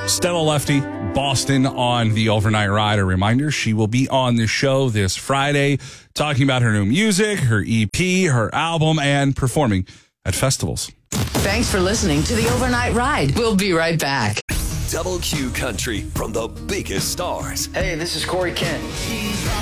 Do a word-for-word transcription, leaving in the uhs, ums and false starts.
Stella Lefty, Boston on the Overnight Ride. A reminder, she will be on the show this Friday talking about her new music, her E P, her album, and performing at festivals. Thanks for listening to the Overnight Ride. We'll be right back. Double Q Country from the biggest stars. Hey, this is Corey Kent.